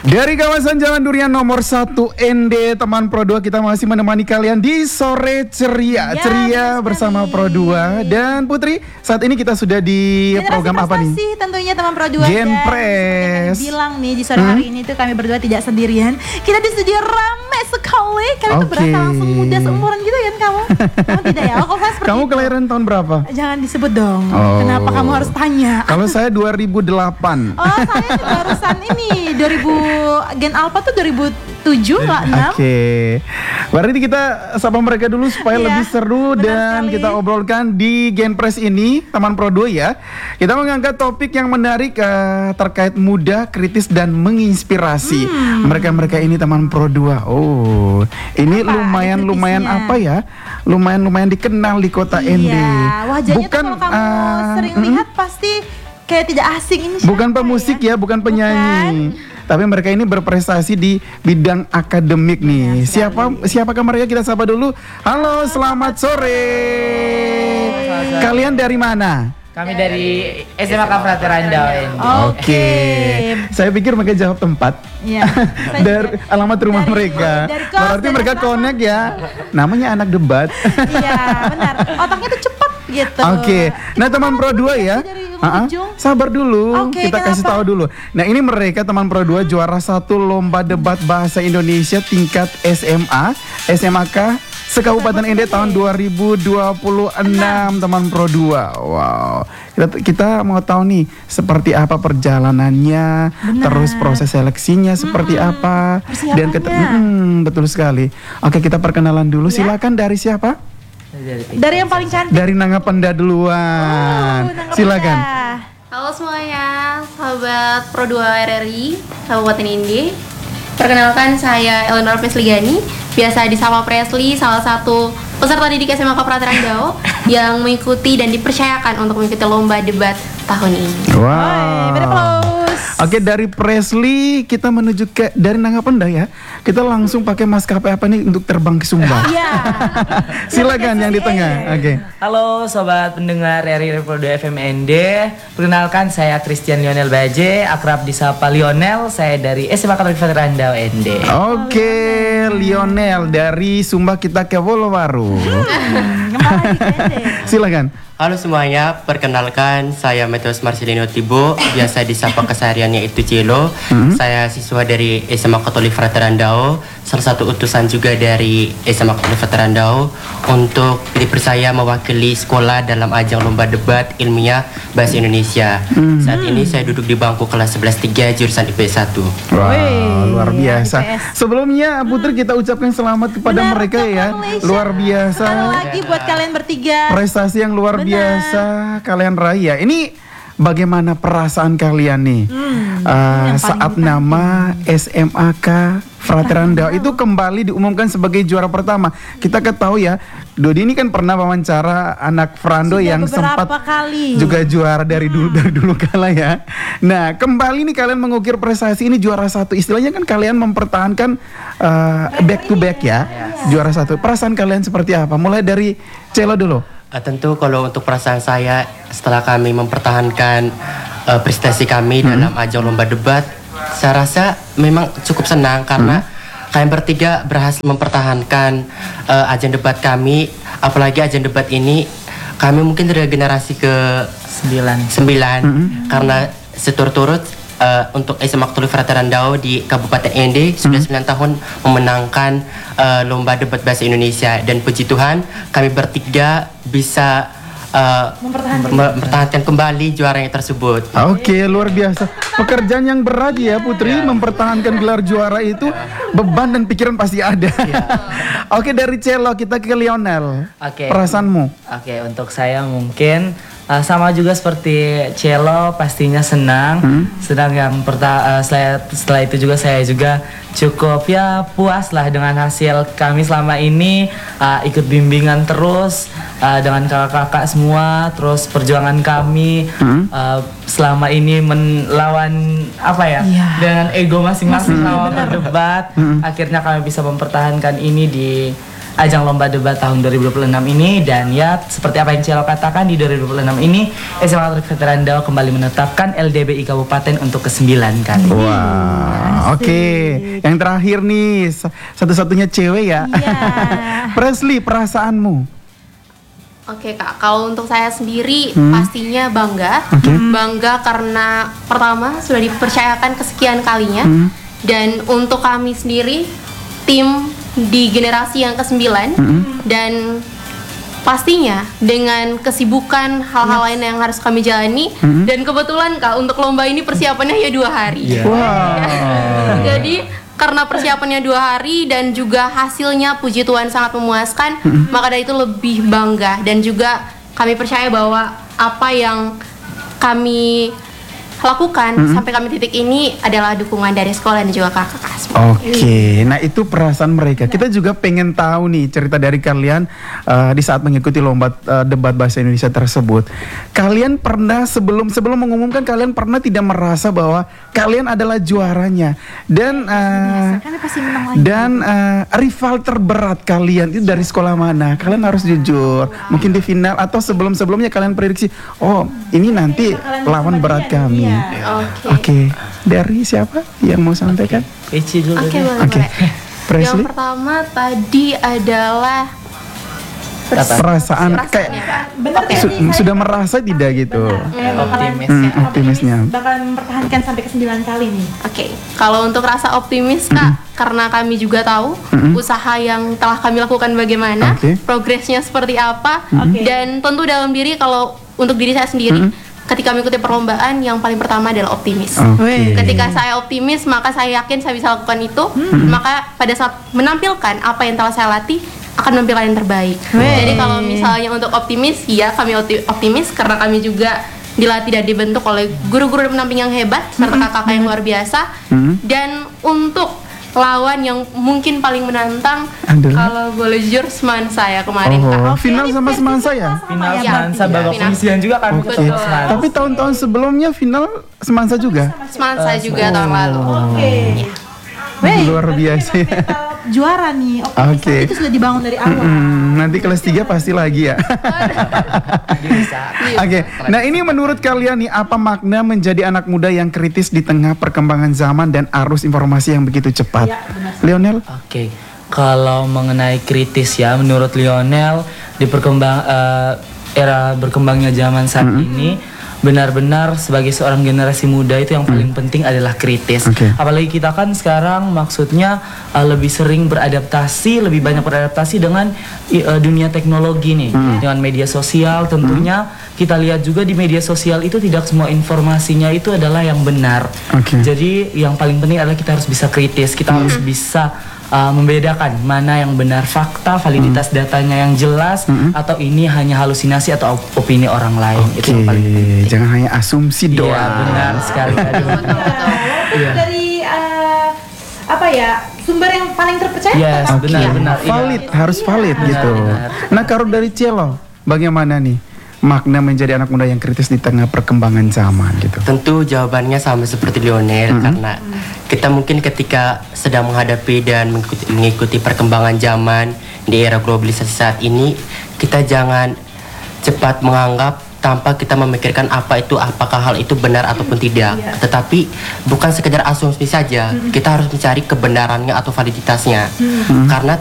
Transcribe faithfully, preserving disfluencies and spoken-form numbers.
Dari kawasan Jalan Durian nomor satu N D, teman Pro dua, kita masih menemani kalian di sore ceria, ya, ceria bersama Pro dua. Dan Putri, saat ini kita sudah di Generasi program apa nih? Tentunya teman Pro dua. Genpres. Bilang nih di sore hari hmm? ini tuh kami berdua tidak sendirian. Kita di studio rame sekali. Kalian okay. tuh berasa langsung muda seumuran gitu kan kamu? Kamu tidak ya? Oh, kalau kamu itu. kelahiran tahun berapa? Jangan disebut dong. Oh. Kenapa kamu harus tanya? Kalau saya dua ribu delapan. Oh, saya barusan ini dua ribu Gen Alpha tuh dua ribu tujuh lah, enam. Oke. Okay. Berarti kita sapa mereka dulu supaya yeah, lebih seru dan sekali. Kita obrolkan di Genpres ini, teman Pro dua ya. Kita mengangkat topik yang menarik uh, terkait muda, kritis dan menginspirasi. Hmm. Mereka-mereka ini teman Pro dua. Oh, ini apa lumayan-lumayan apa ya? Lumayan-lumayan dikenal di kota iya, N D. Wajahnya bukan, tuh kalau kamu uh, sering uh, lihat pasti kayak tidak asing ini. Bukan pemusik ya, ya bukan penyanyi. Bukan. Tapi mereka ini berprestasi di bidang akademik nih. Ya, siapa siapakah mereka? Kita sapa dulu. Halo, selamat sore. Halo, kalian dari mana? Kami dari S M A K Frater Andau. Oke. Okay. Saya pikir mereka jawab tempat. Iya. Dari alamat rumah dari, mereka. Dari kos, berarti dari mereka connect ya. Namanya anak debat. Iya, benar. Otaknya tuh cepat gitu. Oke. Okay. Nah, teman Pro dua ya. Uh-uh. Sabar dulu, okay, kita kenapa? Kasih tahu dulu. Nah, ini mereka teman Pro dua juara satu lomba debat bahasa Indonesia tingkat S M A, S M A K Sekabupaten N D tahun dua ribu dua puluh enam, teman Pro dua. Wow. Kita, kita mau tahu nih seperti apa perjalanannya, benar. Terus proses seleksinya seperti hmm, apa dan kita, hmm, betul sekali. Oke, kita perkenalan dulu. Ya. Silakan dari siapa? Dari, dari yang paling cantik. Dari Nangapenda duluan. Oh, silakan. Halo semuanya, sahabat Pro dua R R I Kabupaten N D. Perkenalkan, saya Eleanor Presligani, biasa disapa Presley, salah satu peserta didik S M A K Frater Andau yang mengikuti dan dipercayakan untuk mengikuti lomba debat tahun ini. Wow. Oke, dari Presley kita menuju ke dari Nangapenda ya. Kita langsung pakai maskapai apa nih untuk terbang ke Sumba? Iya. Silakan yang di tengah. Oke. Okay. Halo sobat pendengar R R I Pro dua F M N D. Perkenalkan, saya Christian Lionel Baje, akrab disapa Lionel. Saya dari S M A K Frater Andau N D. Oke, okay, Lionel dari Sumba kita ke Wolowaru. Silakan. Halo semuanya, perkenalkan saya Matius Marcelino Tibo, biasa disapa kesehariannya itu Cielo. Mm-hmm. Saya siswa dari S M A Katolik Frater Andau, salah satu utusan juga dari S M A Katolik Frater Andau untuk dipercaya mewakili sekolah dalam ajang lomba debat ilmiah bahasa Indonesia. Mm-hmm. Saat ini saya duduk di bangku kelas sebelas tiga jurusan I P S satu. Wow, luar biasa. Sebelumnya Putri kita ucapkan selamat kepada benar, mereka ya. Luar biasa. Ada lagi buat kalian bertiga. Prestasi yang luar biasa. Biasa kalian raih ya. Ini bagaimana perasaan kalian nih hmm, uh, saat nama S M A K Frater Andau itu kembali diumumkan sebagai juara pertama. Kita ketahui ya, Dodi ini kan pernah wawancara anak Frando sudah yang sempat kali. Juga juara dari dulu hmm. dari dulu kala ya. Nah, kembali nih kalian mengukir prestasi ini juara satu. Istilahnya kan kalian mempertahankan uh, back to back ya, ya. Juara satu. Perasaan kalian seperti apa? Mulai dari Celo dulu. Uh, tentu kalau untuk perasaan saya setelah kami mempertahankan uh, prestasi kami hmm. dalam ajang lomba debat, saya rasa memang cukup senang karena hmm. kalian bertiga berhasil mempertahankan uh, ajang debat kami, apalagi ajang debat ini kami mungkin dari generasi ke sembilan hmm. karena seturut-turut Uh, untuk S M A Katolik Frater Andau di Kabupaten N D hmm. sudah sembilan tahun memenangkan uh, lomba debat bahasa Indonesia, dan puji Tuhan kami bertiga bisa uh, mempertahankan. mempertahankan kembali juaranya tersebut. Oke, okay, luar biasa. Pekerjaan yang berat ya Putri, yeah. mempertahankan gelar juara itu beban dan pikiran pasti ada. Yeah. Oke, okay, dari Celo kita ke Lionel. Oke. Okay. Perasaanmu? Oke, okay, untuk saya mungkin Uh, sama juga seperti Celo, pastinya senang. Hmm? Senang yang pertama, uh, setelah, setelah itu juga saya juga cukup ya puas lah dengan hasil kami selama ini, uh, ikut bimbingan terus uh, dengan kakak-kakak semua, terus perjuangan kami hmm? uh, selama ini melawan apa ya, yeah. dengan ego masing-masing lawan hmm. berdebat. Hmm. Akhirnya kami bisa mempertahankan ini di ajang lomba debat tahun dua ribu dua puluh enam ini, dan ya seperti apa yang Celo katakan, di dua ribu dua puluh enam ini S M A Katolik Frater Andau kembali menetapkan L D B I Kabupaten untuk kesembilan kali. Wow. Oke, yang terakhir nih, sa- satu-satunya cewek ya. Iya. Presley, perasaanmu? Oke kak, kalau untuk saya sendiri Hmm. pastinya bangga, Oke. bangga karena pertama sudah dipercayakan kesekian kalinya, Hmm. dan untuk kami sendiri tim di generasi yang kesembilan, Hmm. dan pastinya dengan kesibukan hal-hal lain yang harus kami jalani, Hmm. dan kebetulan kak untuk lomba ini persiapannya ya dua hari. Wow. Jadi karena persiapannya dua hari dan juga hasilnya puji Tuhan sangat memuaskan, maka dari itu lebih bangga, dan juga kami percaya bahwa apa yang kami lakukan sampai kami titik ini adalah dukungan dari sekolah dan juga kakak-kakak semua. Oke, nah itu perasaan mereka. Kita juga pengen tahu nih cerita dari kalian uh, di saat mengikuti lomba uh, debat bahasa Indonesia tersebut. Kalian pernah sebelum sebelum mengumumkan kalian pernah tidak merasa bahwa kalian adalah juaranya dan uh, Kami pasti menang lagi. dan uh, rival terberat kalian itu dari sekolah mana? Kalian harus jujur. Mungkin di final atau sebelum-sebelumnya kalian prediksi, oh ini nanti lawan berat kami. Oke. Oke, dari siapa yang mau sampaikan? Ici dulu Oke, deh. boleh, Oke, boleh. Presley, Yang pertama tadi adalah perasaan kayak Benar Oke. su- sudah merasa tidak gitu? Optimis Hmm, ya. optimisnya. Bakalan mempertahankan sampai ke sembilan kali nih. Oke, kalau untuk rasa optimis kak, karena kami juga tahu usaha yang telah kami lakukan bagaimana, Oke. progresnya seperti apa, Oke. dan tentu dalam diri kalau untuk diri saya sendiri, ketika mengikuti perlombaan yang paling pertama adalah optimis. Oke. Ketika saya optimis, maka saya yakin saya bisa lakukan itu. Maka pada saat menampilkan apa yang telah saya latih, akan menampilkan yang terbaik. Jadi kalau misalnya untuk optimis, ya kami opti- optimis karena kami juga dilatih dan dibentuk oleh guru-guru dan pendamping yang hebat serta kakak-kakak yang luar biasa. Dan untuk lawan yang mungkin paling menantang, Adalah? kalau boleh jujur, seman saya kemarin kak. Oh, final sama semansa ya? Final Iya. semansa babak Final. penyisihan juga kami Oke. ketemu semansa. Tapi tahun-tahun sebelumnya final semansa juga. Seman saya juga tahun lalu. Oke. Wey, Luar biasa ya. mental juara nih. Optimis Oke. itu sudah dibangun dari awal. Hmm, nanti kelas tiga pasti lagi ya. Bisa. Oke, nah ini menurut kalian nih apa makna menjadi anak muda yang kritis di tengah perkembangan zaman dan arus informasi yang begitu cepat? Iya, benar. Lionel? Oke, kalau mengenai kritis ya, menurut Lionel di perkembang eh, era berkembangnya zaman saat ini, benar-benar sebagai seorang generasi muda itu yang paling penting adalah kritis. Oke. Apalagi kita kan sekarang maksudnya eh, lebih sering beradaptasi, lebih banyak beradaptasi dengan i- eh, dunia teknologi nih, dengan media sosial tentunya. Kita lihat juga di media sosial itu tidak semua informasinya itu adalah yang benar. Oke. Jadi yang paling penting adalah kita harus bisa kritis, kita harus bisa uh, membedakan mana yang benar fakta, validitas datanya yang jelas, atau ini hanya halusinasi atau op- opini orang lain. Itu yang paling penting. Oke, jangan hanya asumsi Iya doang. benar sekali. Aduh. Walaupun dari eh, apa ya sumber yang paling terpercaya. Yes, tetap- benar-benar. Iya. Valid, harus valid Benar, gitu. benar. Nah, kalau dari Cielo, bagaimana nih makna menjadi anak muda yang kritis di tengah perkembangan zaman gitu? Tentu jawabannya sama seperti Lionel, karena kita mungkin ketika sedang menghadapi dan mengikuti, mengikuti perkembangan zaman di era globalisasi saat ini, kita jangan cepat menganggap tanpa kita memikirkan apa itu, apakah hal itu benar ataupun tidak. Tetapi bukan sekedar asumsi saja, kita harus mencari kebenarannya atau validitasnya. Karena